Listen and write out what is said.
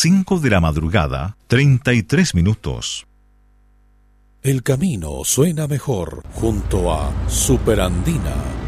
5 de la madrugada, 33 minutos. El camino suena mejor junto a Superandina.